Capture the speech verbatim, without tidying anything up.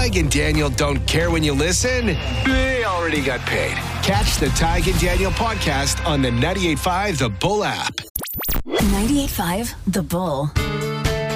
Tig and Daniel don't care when you listen, they already got paid. Catch the Tig and Daniel podcast on the ninety-eight point five The Bull app. ninety-eight point five The Bull.